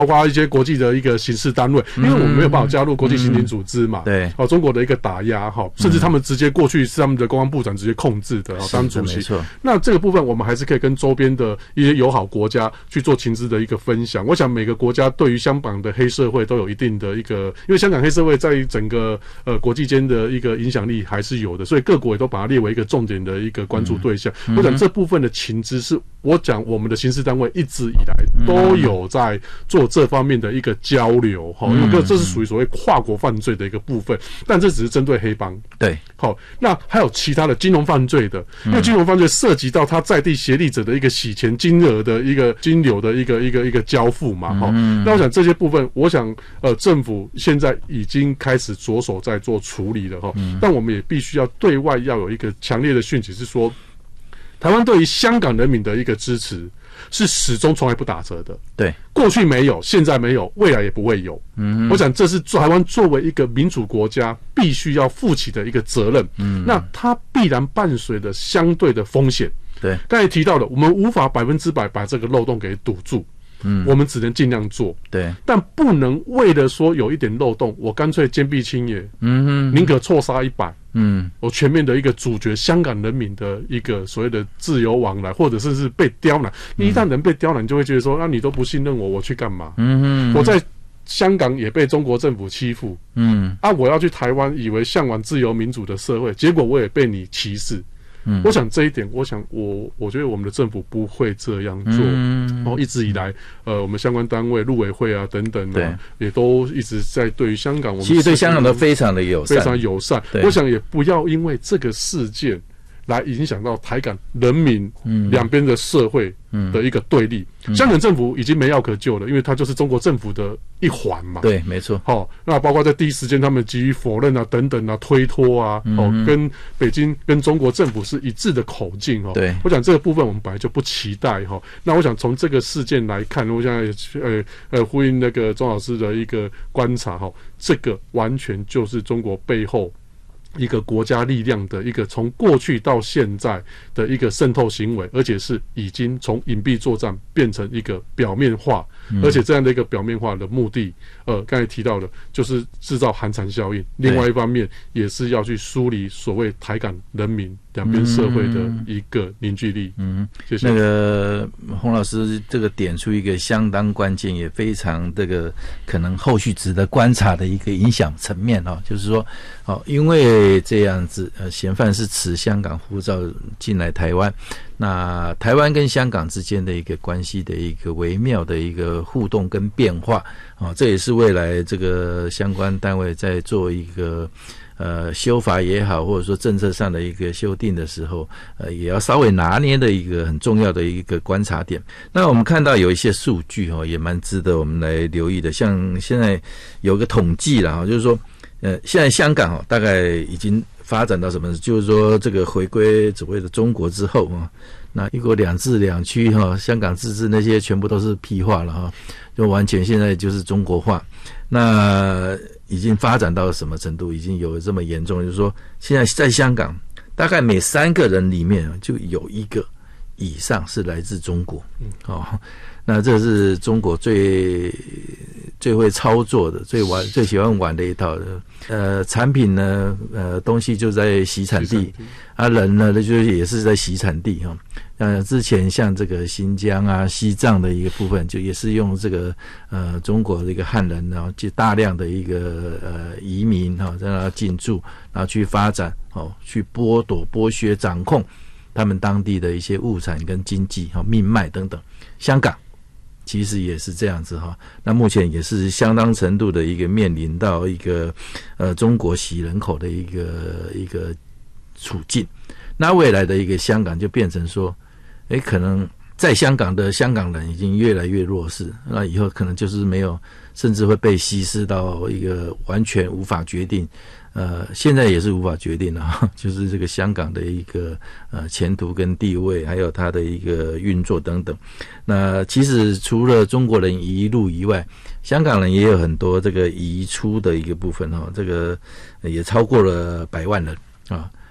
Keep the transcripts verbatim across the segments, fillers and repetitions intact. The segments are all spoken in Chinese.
包括一些国际的一个刑事单位，因为我们没有办法加入国际刑警组织嘛， 嗯、对， 哦，中国的一个打压哈，甚至他们直接过去是他们的公安部长直接控制的，哦，当主席。那这个部分我们还是可以跟周边的一些友好国家去做情资的一个分享。我想每个国家对于香港的黑社会都有一定的一个，因为香港黑社会在整个呃国际间的一个影响力还是有的，所以各国也都把它列为一个重点的一个关注对象。嗯、我想这部分的情资是我讲我们的刑事单位一直以来都有在做这方面的一个交流哈，因为这是属于所谓跨国犯罪的一个部分，但这只是针对黑帮。 对， 好，那还有其他的金融犯罪的，因为金融犯罪涉及到他在地协力者的一个洗钱金额的一个金流的一个一个一个交付嘛，哈、嗯。那我想这些部分，我想呃政府现在已经开始着手在做处理了哈，嗯、但我们也必须要对外要有一个强烈的讯息，是说台湾对于香港人民的一个支持是始终从来不打折的。 对， 过去没有，现在没有，未来也不会有。嗯，我想这是台湾作为一个民主国家必须要负起的一个责任。嗯，那它必然伴随着相对的风险。 对， 刚才提到的，我们无法百分之百把这个漏洞给堵住。嗯，我们只能尽量做。 对， 但不能为了说有一点漏洞，我干脆坚壁清野。嗯哼，宁可错杀一百。嗯，我全面的一个阻绝香港人民的一个所谓的自由往来，或者是是被刁难。你一旦人被刁难，你就会觉得说，那、啊、你都不信任我，我去干嘛？嗯哼，我在香港也被中国政府欺负。嗯，啊，我要去台湾，以为向往自由民主的社会，结果我也被你歧视。嗯，我想这一点，我想我我觉得我们的政府不会这样做。嗯，哦，一直以来，呃，我们相关单位、陆委会啊等等啊，也都一直在对于香港，我们其实对香港都非常的友善， 非常友善。我想也不要因为这个事件来影响到台港人民两边的社会的一个对立。嗯、香港政府已经没药可救了，因为它就是中国政府的一环嘛。 对，没错。 好、哦，那包括在第一时间他们急于否认啊、等等啊、推脱啊，嗯、哦，跟北京、跟中国政府是一致的口径哦。 对， 我想这个部分我们本来就不期待哈、哦。那我想从这个事件来看，我想呃呃呼应那个钟老师的一个观察哈、哦，这个完全就是中国背后一个国家力量的一个从过去到现在的一个渗透行为，而且是已经从隐蔽作战变成一个表面化，嗯、而且这样的一个表面化的目的，呃，刚才提到的就是制造寒蝉效应。另外一方面，也是要去梳理所谓台港人民两边社会的一个凝聚力。嗯，谢谢。 那个洪老师这个点出一个相当关键，也非常这个可能后续值得观察的一个影响层面哦，就是说，哦，因为这样子，呃，嫌犯是持香港护照进来台湾，那台湾跟香港之间的一个关系的一个微妙的一个互动跟变化啊、哦，这也是未来这个相关单位在做一个呃修法也好，或者说政策上的一个修订的时候，呃，也要稍微拿捏的一个很重要的一个观察点。那我们看到有一些数据哦，也蛮值得我们来留意的，像现在有个统计啦，就是说。呃，现在香港哦，大概已经发展到什么？就是说，这个回归所谓的中国之后啊，那一国两制两区哈，香港自治那些全部都是屁话了哈，就完全现在就是中国化。那已经发展到什么程度？已经有这么严重，就是说，现在在香港，大概每三个人里面就有一个以上是来自中国。嗯，哦。那这是中国最最会操作的、最玩、最喜欢玩的一套的。呃，产品呢，呃，东西就在洗产地，啊，人呢，那就是也是在洗产地哈。呃，之前像这个新疆啊、西藏的一个部分，就也是用这个呃中国的一个汉人，然后就大量的一个呃移民哈，在那进驻，然后去发展哦，去剥夺、剥削、掌控他们当地的一些物产跟经济哈、命脉等等。香港。其实也是这样子哈，那目前也是相当程度的一个面临到一个呃中国洗人口的一个一个处境。那未来的一个香港就变成说，诶，可能在香港的香港人已经越来越弱势，那以后可能就是没有，甚至会被稀释到一个完全无法决定。呃，现在也是无法决定了，就是这个香港的一个呃前途跟地位，还有它的一个运作等等。那其实除了中国人移入以外，香港人也有很多这个移出的一个部分哈，这个也超过了百万人啊。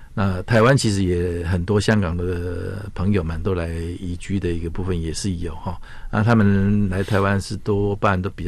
那台湾其实也很多香港的朋友们都来移居的一个部分也是有哈，那他们来台湾是多半都比较